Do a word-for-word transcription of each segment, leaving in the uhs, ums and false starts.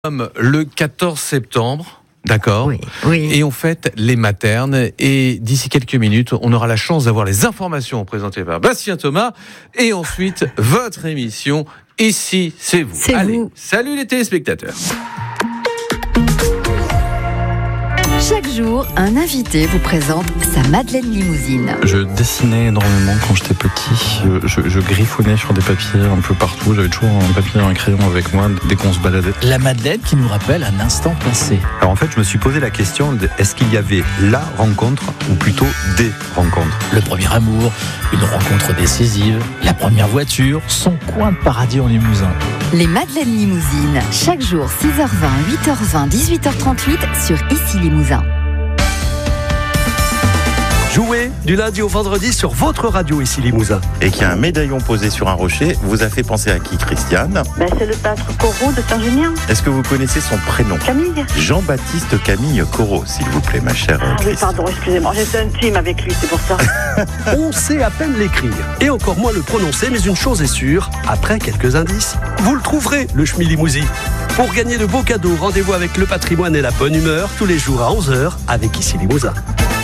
sommes le quatorze septembre, d'accord ? Oui, oui. Et on fête les maternes. Et d'ici quelques minutes, on aura la chance d'avoir les informations présentées par Bastien Thomas. Et ensuite, votre émission, Ici, c'est vous. C'est Allez, vous. salut les téléspectateurs. Chaque jour, un invité vous présente sa Madeleine Limousine. Je dessinais énormément quand j'étais petit. Je, je, je griffonnais sur des papiers un peu partout. J'avais toujours un papier et un crayon avec moi dès qu'on se baladait. La Madeleine qui nous rappelle un instant passé. Alors en fait, je me suis posé la question de est-ce qu'il y avait la rencontre ou plutôt des rencontres ? Le premier amour, une rencontre décisive, la première voiture, son coin de paradis en Limousin. Les Madeleines Limousines, chaque jour six heures vingt, huit heures vingt, dix-huit heures trente-huit sur Ici Limousin. Jouez du lundi au vendredi sur votre radio Ici Limousin. Et qu'il y a un médaillon posé sur un rocher, vous a fait penser à qui, Christiane ? Ben, c'est le peintre Corot de Saint-Junien. Est-ce que vous connaissez son prénom ? Camille. Jean-Baptiste Camille Corot, s'il vous plaît, ma chère Ah oui, Christiane. pardon, excusez-moi, j'étais intime avec lui, c'est pour ça. On sait à peine l'écrire et encore moins le prononcer, mais une chose est sûre, après quelques indices, vous le trouverez, le Schmilimousi. Pour gagner de beaux cadeaux, rendez-vous avec le patrimoine et la bonne humeur tous les jours à onze heures avec Ici Limousin.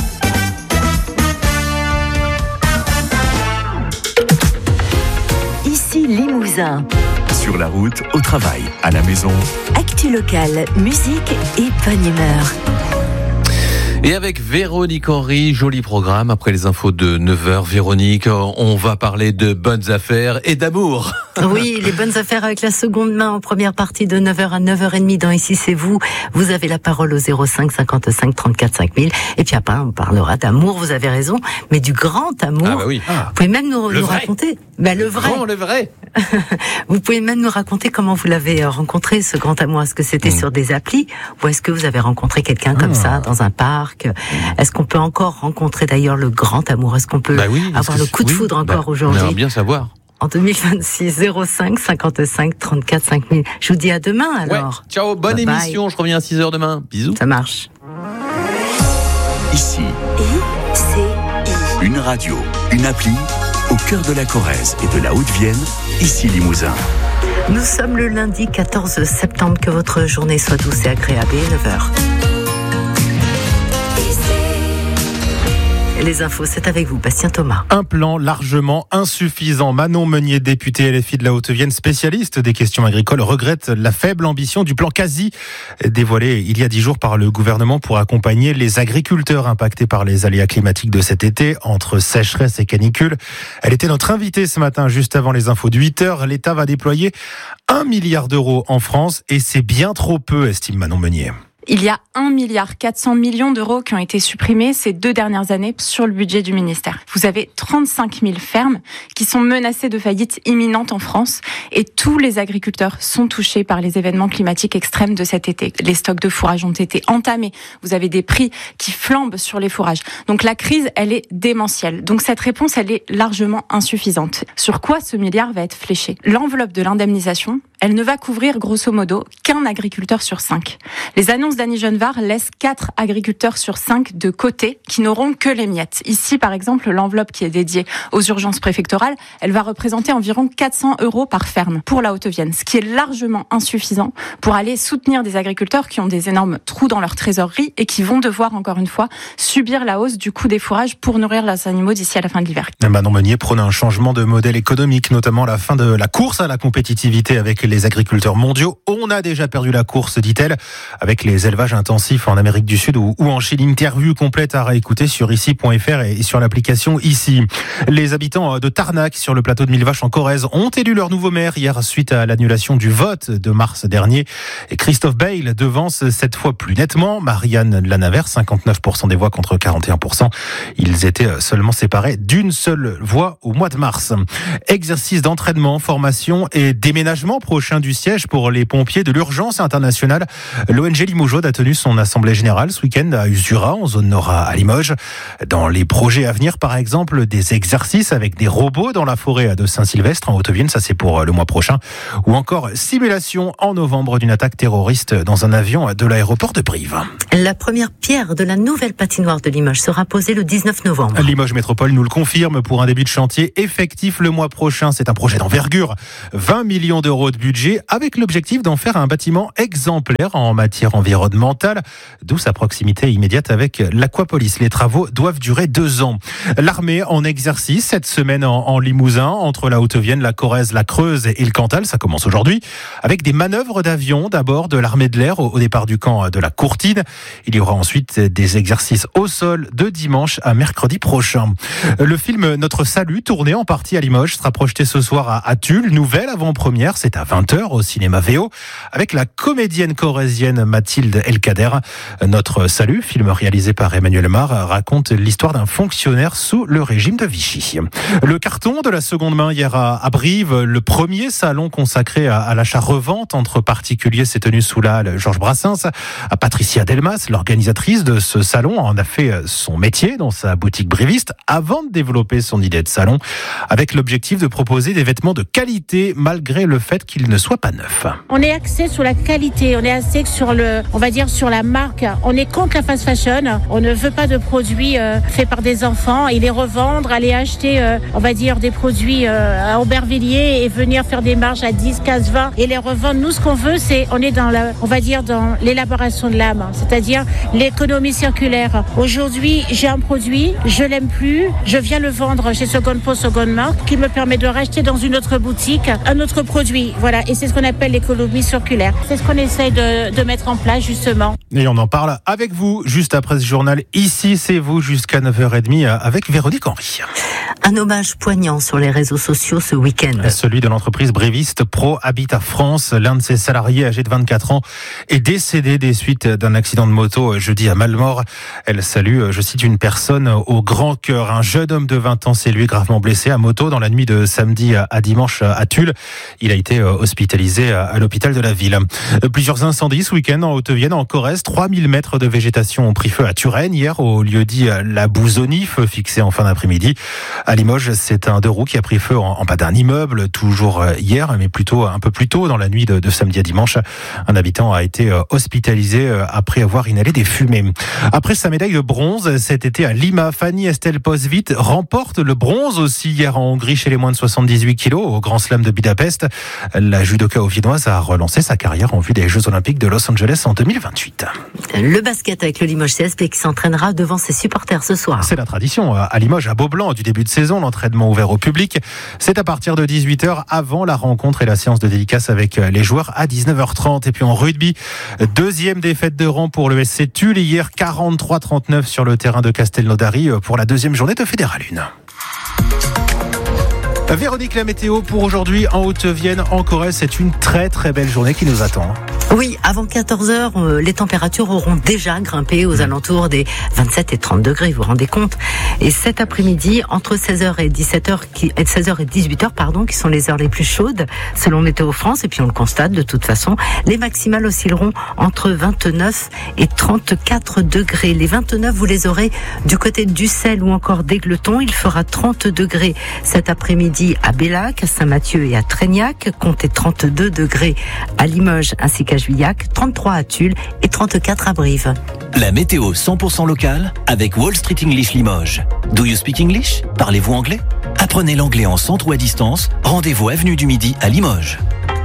Ici Limousin. Sur la route, au travail, à la maison. Actu locale, musique et bonne humeur. Et avec Véronique Henry, joli programme. Après les infos de neuf heures, Véronique, on va parler de bonnes affaires et d'amour. Oui, les bonnes affaires avec la seconde main en première partie de neuf heures à neuf heures trente dans Ici c'est vous. Vous avez la parole au zéro cinq cinquante-cinq trente-quatre cinq mille. Et puis après, on parlera d'amour, vous avez raison, mais du grand amour. Ah bah oui. Vous pouvez même nous, Le nous vrai. raconter. Bah, le vrai. Grand, le vrai. Vous pouvez même nous raconter comment vous l'avez rencontré, ce grand amour. Est-ce que c'était mmh. sur des applis ou est-ce que vous avez rencontré quelqu'un comme ah. ça dans un parc ? Est-ce qu'on peut encore rencontrer d'ailleurs le grand amour ? Est-ce qu'on peut bah oui, avoir le coup de foudre oui, encore bah, aujourd'hui ? On aimerait bien savoir. En deux mille vingt-six, zéro cinq cinquante-cinq trente-quatre cinq mille. Je vous dis à demain alors. Ouais. Ciao, bonne bye émission. Bye. Je reviens à six heures demain. Bisous. Ça marche. Ici. I C I. Une radio, une appli, au cœur de la Corrèze et de la Haute-Vienne, Ici Limousin. Nous sommes le lundi quatorze septembre. Que votre journée soit douce et agréable. Et neuf heures. Les infos, c'est avec vous, Bastien Thomas. Un plan largement insuffisant. Manon Meunier, députée L F I de la Haute-Vienne, spécialiste des questions agricoles, regrette la faible ambition du plan quasi dévoilé il y a dix jours par le gouvernement pour accompagner les agriculteurs impactés par les aléas climatiques de cet été, entre sécheresse et canicule. Elle était notre invitée ce matin, juste avant les infos de huit heures. L'État va déployer un milliard d'euros en France et c'est bien trop peu, estime Manon Meunier. Il y a un milliard quatre cents millions d'euros qui ont été supprimés ces deux dernières années sur le budget du ministère. Vous avez trente-cinq mille fermes qui sont menacées de faillite imminente en France et tous les agriculteurs sont touchés par les événements climatiques extrêmes de cet été. Les stocks de fourrage ont été entamés. Vous avez des prix qui flambent sur les fourrages. Donc la crise, elle est démentielle. Donc cette réponse, elle est largement insuffisante. Sur quoi ce milliard va être fléché ? L'enveloppe de l'indemnisation, elle ne va couvrir grosso modo qu'un agriculteur sur cinq. Les annonces d'Annie Genevard laisse quatre agriculteurs sur cinq de côté qui n'auront que les miettes. Ici, par exemple, l'enveloppe qui est dédiée aux urgences préfectorales, elle va représenter environ quatre cents euros par ferme pour la Haute-Vienne, ce qui est largement insuffisant pour aller soutenir des agriculteurs qui ont des énormes trous dans leur trésorerie et qui vont devoir, encore une fois, subir la hausse du coût des fourrages pour nourrir leurs animaux d'ici à la fin de l'hiver. Manon Meunier prône un changement de modèle économique, notamment la fin de la course à la compétitivité avec les agriculteurs mondiaux. On a déjà perdu la course, dit-elle, avec les élevage intensif en Amérique du Sud ou en Chine. Interview complète à réécouter sur ici point f r et sur l'application Ici. Les habitants de Tarnac, sur le plateau de Millevaches en Corrèze, ont élu leur nouveau maire hier suite à l'annulation du vote de mars dernier. Et Christophe Bayle devance cette fois plus nettement Marianne Lanavert, cinquante-neuf pour cent des voix contre quarante et un pour cent. Ils étaient seulement séparés d'une seule voix au mois de mars. Exercice d'entraînement, formation et déménagement prochain du siège pour les pompiers de l'urgence internationale. L'O N G Limoges Peugeot a tenu son assemblée générale ce week-end à Usura, en zone nord à Limoges. Dans les projets à venir, par exemple, des exercices avec des robots dans la forêt de Saint-Sylvestre en Haute-Vienne, ça c'est pour le mois prochain, ou encore simulation en novembre d'une attaque terroriste dans un avion de l'aéroport de Brive. La première pierre de la nouvelle patinoire de Limoges sera posée le dix-neuf novembre. Limoges Métropole nous le confirme pour un début de chantier effectif le mois prochain. C'est un projet d'envergure, vingt millions d'euros de budget, avec l'objectif d'en faire un bâtiment exemplaire en matière environnementale, d'où sa proximité immédiate avec l'Aquapolis. Les travaux doivent durer deux ans. L'armée en exercice cette semaine en, en Limousin, entre la Haute-Vienne, la Corrèze, la Creuse et le Cantal. Ça commence aujourd'hui avec des manœuvres d'avion, d'abord de l'armée de l'air au, au départ du camp de la Courtine. Il y aura ensuite des exercices au sol de dimanche à mercredi prochain. Le film Notre Salut, tourné en partie à Limoges, sera projeté ce soir à, à Tulle. Nouvelle avant-première, c'est à vingt heures au cinéma V O, avec la comédienne corrézienne Mathilde Elkader. Notre Salut, film réalisé par Emmanuel Mar, raconte l'histoire d'un fonctionnaire sous le régime de Vichy. Le carton de la seconde main hier à, à Brive, le premier salon consacré à, à l'achat-revente entre particuliers s'est tenu sous la halle Georges Brassens. À Patricia Delmas, l'organisatrice de ce salon, en a fait son métier dans sa boutique briviste avant de développer son idée de salon, avec l'objectif de proposer des vêtements de qualité malgré le fait qu'ils ne soient pas neufs. On est axé sur la qualité, on est axé sur le, on va dire sur la marque. On est contre la fast fashion. On ne veut pas de produits euh, faits par des enfants et les revendre, aller acheter, euh, on va dire des produits euh, à Aubervilliers et venir faire des marges à dix, quinze, vingt et les revendre. Nous, ce qu'on veut, c'est, on est dans la, on va dire dans l'élaboration de l'âme, c'est-à-dire l'économie circulaire. Aujourd'hui, j'ai un produit, je l'aime plus, je viens le vendre chez Second Post, Second Marque, qui me permet de racheter dans une autre boutique un autre produit. Voilà, et c'est ce qu'on appelle l'économie circulaire. C'est ce qu'on essaye de, de mettre en place justement. Et on en parle avec vous juste après ce journal. Ici, c'est vous jusqu'à neuf heures trente avec Véronique Henry. Un hommage poignant sur les réseaux sociaux ce week-end. Celui de l'entreprise Briviste Pro Habitat France. L'un de ses salariés âgé de vingt-quatre ans est décédé des suites d'un accident de moto jeudi à Malmort. Elle salue, je cite, une personne au grand cœur. Un jeune homme de vingt ans s'est lui gravement blessé à moto dans la nuit de samedi à dimanche à Tulle. Il a été hospitalisé à l'hôpital de la ville. Plusieurs incendies ce week-end en Haute-Vienne, en Corrèze. trois mille mètres de végétation ont pris feu à Turenne hier au lieu-dit La Bouzonie, feu fixé en fin d'après-midi. À Limoges, c'est un deux roues qui a pris feu en, en bas d'un immeuble, toujours hier, mais plutôt un peu plus tôt dans la nuit de, de samedi à dimanche. Un habitant a été hospitalisé après avoir inhalé des fumées. Après sa médaille de bronze cet été à Lima, Fanny Estelle Posvit remporte le bronze aussi hier en Hongrie chez les moins de soixante-dix-huit kilos au Grand Slam de Budapest. La judoka ovinoise a relancé sa carrière en vue des Jeux Olympiques de Los Angeles en deux mille vingt-huit. Le basket avec le Limoges C S P qui s'entraînera devant ses supporters ce soir. C'est la tradition à Limoges, à Beaublanc, du début de saison, l'entraînement ouvert au public. C'est à partir de dix-huit heures avant la rencontre et la séance de dédicace avec les joueurs à dix-neuf heures trente. Et puis en rugby, deuxième défaite de rang pour le S C Tulle hier, quarante-trois trente-neuf sur le terrain de Castelnaudary pour la deuxième journée de Fédéral un. Véronique, la météo pour aujourd'hui en Haute-Vienne, en Corrèze, c'est une très très belle journée qui nous attend. Oui, avant quatorze heures, euh, les températures auront déjà grimpé aux alentours des vingt-sept et trente degrés, vous vous rendez compte. Et cet après-midi, entre seize heures et dix-sept heures, qui, seize heures et dix-huit heures, pardon, qui sont les heures les plus chaudes, selon Météo France, et puis on le constate de toute façon, les maximales oscilleront entre vingt-neuf et trente-quatre degrés. Les vingt-neuf, vous les aurez du côté d'Ussel ou encore d'Égletons. Il fera trente degrés cet après-midi à Bellac, à Saint-Mathieu et à Trégnac. Comptez trente-deux degrés à Limoges ainsi qu'à Juillac, trente-trois à Tulle et trente-quatre à Brive. La météo cent pour cent locale avec Wall Street English Limoges. Do you speak English? Parlez-vous anglais? Apprenez l'anglais en centre ou à distance. Rendez-vous avenue du Midi à Limoges.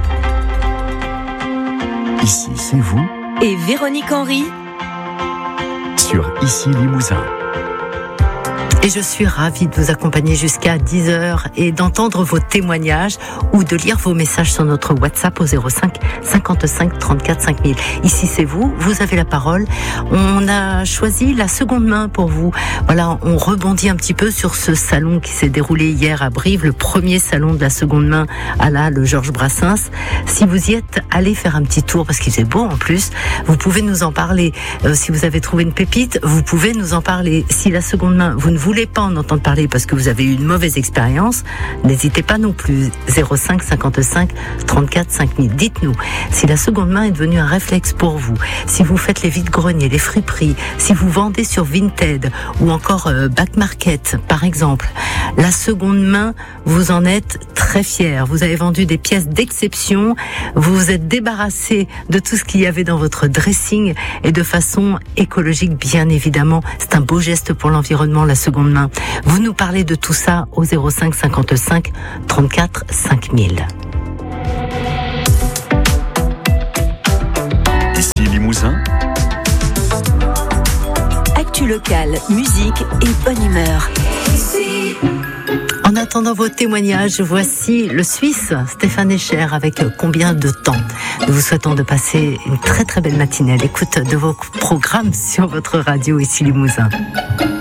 Ici, c'est vous. Et Véronique Henry. Sur Ici Limousin. Et je suis ravie de vous accompagner jusqu'à dix heures et d'entendre vos témoignages ou de lire vos messages sur notre WhatsApp au zéro cinq cinquante-cinq trente-quatre cinq mille. Ici, c'est vous, vous avez la parole. On a choisi la seconde main pour vous. Voilà, on rebondit un petit peu sur ce salon qui s'est déroulé hier à Brive, le premier salon de la seconde main à la le Georges Brassens. Si vous y êtes, allez faire un petit tour parce qu'il fait beau en plus. Vous pouvez nous en parler. Euh, si vous avez trouvé une pépite, vous pouvez nous en parler. Si la seconde main, vous ne voulez voulez pas en entendre parler parce que vous avez eu une mauvaise expérience, n'hésitez pas non plus. zéro cinq cinquante-cinq trente-quatre cinq mille. Dites-nous si la seconde main est devenue un réflexe pour vous, si vous faites les vides-greniers, les friperies, si vous vendez sur Vinted ou encore euh, Back Market par exemple. La seconde main, vous en êtes très fiers. Vous avez vendu des pièces d'exception, vous vous êtes débarrassé de tout ce qu'il y avait dans votre dressing et de façon écologique bien évidemment. C'est un beau geste pour l'environnement, la seconde main. Vous nous parlez de tout ça au zéro cinq cinquante-cinq trente-quatre cinq mille. Ici Limousin. Actu locale, musique et bonne humeur. En attendant vos témoignages, voici le Suisse Stéphane Escher avec Combien de temps. Nous vous souhaitons de passer une très très belle matinée à l'écoute de vos programmes sur votre radio ici Limousin.